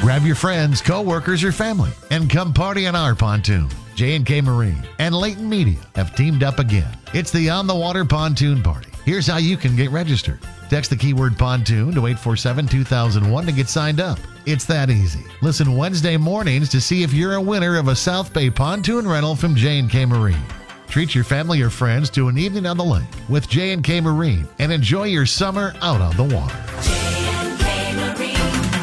Grab your friends, co-workers, or family and come party on our pontoon. J&K Marine and Leighton Media have teamed up again. It's the On the Water Pontoon Party. Here's how you can get registered. Text the keyword pontoon to 847-2001 to get signed up. It's that easy. Listen Wednesday mornings to see if you're a winner of a South Bay pontoon rental from J&K Marine. Treat your family or friends to an evening on the lake with J&K Marine and enjoy your summer out on the water. J&K Marine.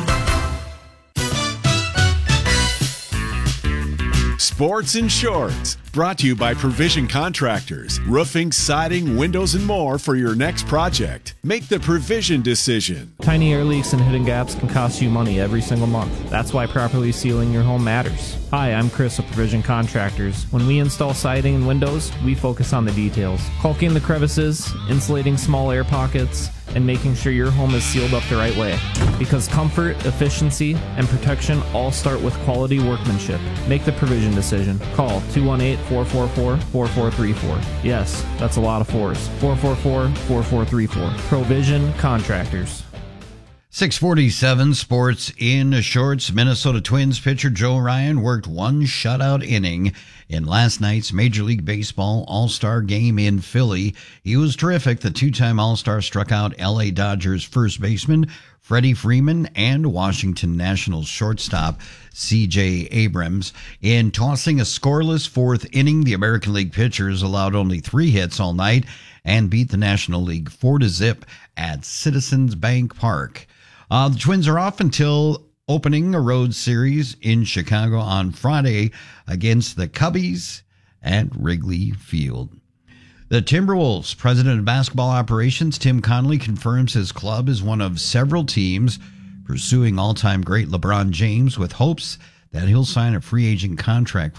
Sports and Shorts, brought to you by Provision Contractors. Roofing, siding, windows, and more for your next project. Make the Provision decision. Tiny air leaks and hidden gaps can cost you money every single month. That's why properly sealing your home matters. Hi, I'm Chris of Provision Contractors. When we install siding and windows, we focus on the details. Caulking the crevices, insulating small air pockets, and making sure your home is sealed up the right way. Because comfort, efficiency, and protection all start with quality workmanship. Make the Provision decision. Call 218-444-4434. Yes, that's a lot of fours. 444-4434. Provision Contractors. 6:47 Sports in Shorts. Minnesota Twins pitcher Joe Ryan worked one shutout inning in last night's Major League Baseball All-Star game in Philly. He was terrific. The two-time All-Star struck out L.A. Dodgers first baseman Freddie Freeman and Washington Nationals shortstop C.J. Abrams. In tossing a scoreless fourth inning, the American League pitchers allowed only 3 hits all night and beat the National League 4-0 at Citizens Bank Park. The Twins are off until opening a road series in Chicago on Friday against the Cubbies at Wrigley Field. The Timberwolves president of basketball operations, Tim Connolly, confirms his club is one of several teams pursuing all-time great LeBron James with hopes that he'll sign a free agent contract